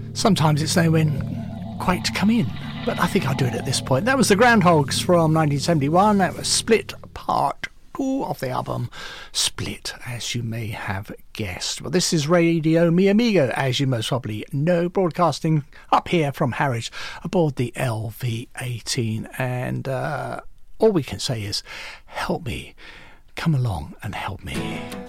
Sometimes it's knowing quite to come in, but I think I'll do it at this point. That was the Groundhogs from 1971. That was Split Part 2 of the album Split, as you may have guessed. Well, this is Radio Mi Amigo, as you most probably know, broadcasting up here from Harwich aboard the LV18. And all we can say is, help me. Come along and help me.